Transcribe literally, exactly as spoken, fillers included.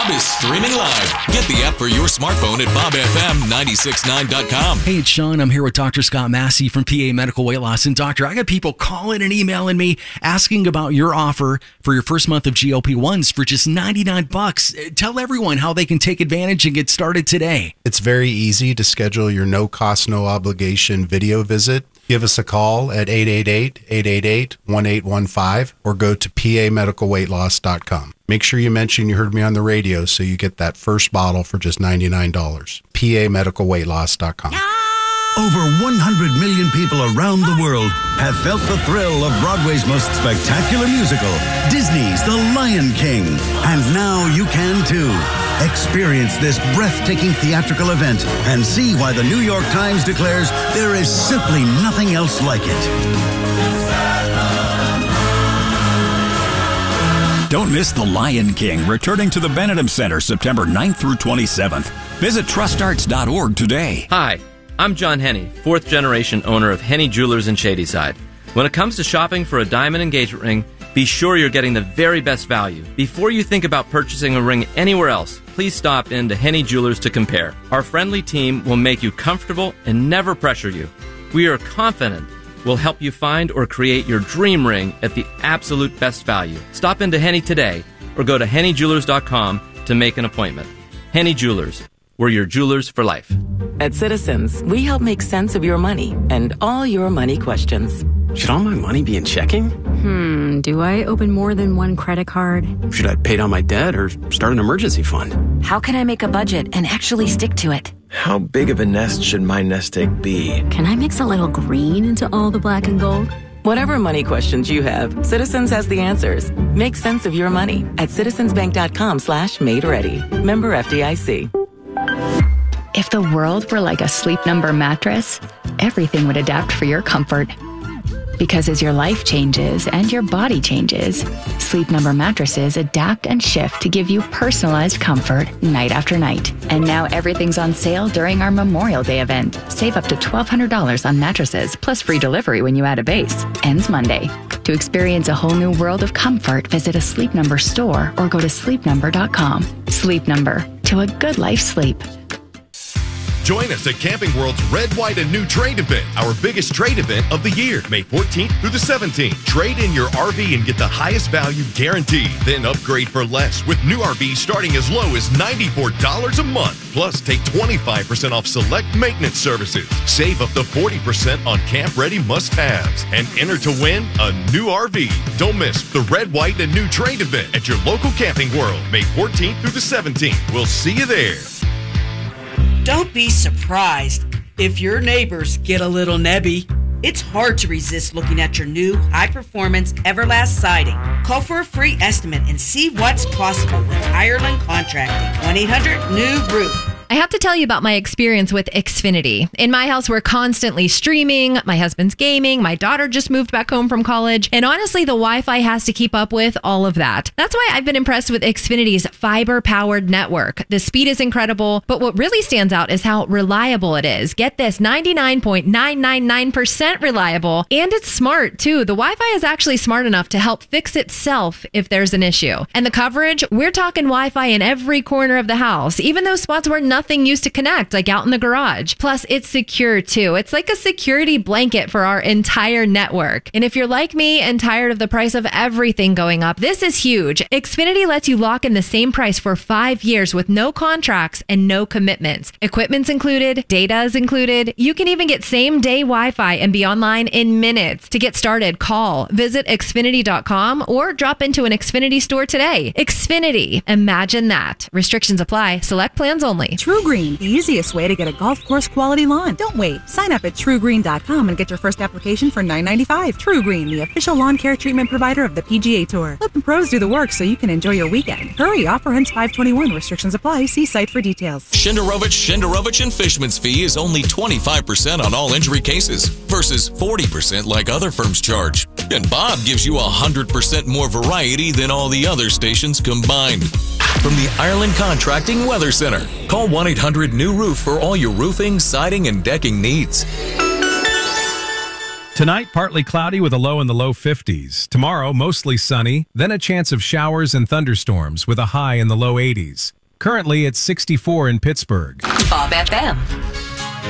Bob is streaming live. Get the app for your smartphone at bob f m nine six nine dot com. Hey, it's Sean. I'm here with Doctor Scott Massey from P A Medical Weight Loss. And doctor, I got people calling and emailing me asking about your offer for your first month of G L P ones for just ninety-nine bucks. Tell everyone how they can take advantage and get started today. It's very easy to schedule your no cost, no obligation video visit. Give us a call at eight eight eight, eight eight eight, one eight one five or go to p a medical weight loss dot com. Make sure you mention you heard me on the radio so you get that first bottle for just ninety-nine dollars. p a medical weight loss dot com. Over one hundred million people around the world have felt the thrill of Broadway's most spectacular musical, Disney's The Lion King. And now you can too. Experience this breathtaking theatrical event and see why the New York Times declares there is simply nothing else like it. Don't miss The Lion King, returning to the Benedum Center September ninth through twenty-seventh. Visit trust arts dot org today. Hi, I'm John Henney, fourth generation owner of Henney Jewelers in Shadyside. When it comes to shopping for a diamond engagement ring, be sure you're getting the very best value. Before you think about purchasing a ring anywhere else, please stop in to Henney Jewelers to compare. Our friendly team will make you comfortable and never pressure you. We are confident we'll help you find or create your dream ring at the absolute best value. Stop into Henney today or go to henny jewelers dot com to make an appointment. Henney Jewelers, we're your jewelers for life. At Citizens, we help make sense of your money and all your money questions. Should all my money be in checking? Hmm, do I open more than one credit card? Should I pay down my debt or start an emergency fund? How can I make a budget and actually stick to it? How big of a nest should my nest egg be? Can I mix a little green into all the black and gold? Whatever money questions you have, Citizens has the answers. Make sense of your money at citizensbank.com slash made ready. Member F D I C. If the world were like a Sleep Number mattress, everything would adapt for your comfort. Because as your life changes and your body changes, Sleep Number mattresses adapt and shift to give you personalized comfort night after night. And now everything's on sale during our Memorial Day event. Save up to twelve hundred dollars on mattresses, plus free delivery when you add a base. Ends Monday. To experience a whole new world of comfort, visit a Sleep Number store or go to sleep number dot com. Sleep Number. To a good life sleep. Join us at Camping World's Red, White, and New Trade event, our biggest trade event of the year, May fourteenth through the seventeenth. Trade in your R V and get the highest value guaranteed. Then upgrade for less with new R Vs starting as low as ninety-four dollars a month. Plus, take twenty-five percent off select maintenance services. Save up to forty percent on camp-ready must-haves. And enter to win a new R V. Don't miss the Red, White, and New Trade event at your local Camping World, May fourteenth through the seventeenth. We'll see you there. Don't be surprised if your neighbors get a little nebby. It's hard to resist looking at your new high-performance Everlast siding. Call for a free estimate and see what's possible with Ireland Contracting. one eight hundred new roof. I have to tell you about my experience with Xfinity. In my house, we're constantly streaming. My husband's gaming. My daughter just moved back home from college. And honestly, the Wi-Fi has to keep up with all of that. That's why I've been impressed with Xfinity's fiber-powered network. The speed is incredible, but what really stands out is how reliable it is. Get this, ninety-nine point nine nine nine percent reliable. And it's smart, too. The Wi-Fi is actually smart enough to help fix itself if there's an issue. And the coverage, we're talking Wi-Fi in every corner of the house, even those spots where nothing Nothing used to connect, like out in the garage. Plus, it's secure too. It's like a security blanket for our entire network. And if you're like me and tired of the price of everything going up, this is huge. Xfinity lets you lock in the same price for five years with no contracts and no commitments. Equipment's included, data is included. You can even get same-day Wi-Fi and be online in minutes. To get started, call, visit Xfinity dot com, or drop into an Xfinity store today. Xfinity. Imagine that. Restrictions apply. Select plans only. TruGreen, the easiest way to get a golf course quality lawn. Don't wait. Sign up at True Green dot com and get your first application for nine ninety-five. TruGreen, the official lawn care treatment provider of the P G A Tour. Let the pros do the work so you can enjoy your weekend. Hurry, offer ends five twenty-one. Restrictions apply. See site for details. Shenderovich, Shenderovich, and Fishman's fee is only twenty-five percent on all injury cases versus forty percent like other firms charge. And Bob gives you one hundred percent more variety than all the other stations combined. From the Ireland Contracting Weather Center, call one eight hundred new roof for all your roofing, siding, and decking needs. Tonight, partly cloudy with a low in the low fifties. Tomorrow, mostly sunny, then a chance of showers and thunderstorms with a high in the low eighties. Currently, it's sixty-four in Pittsburgh. Bob F M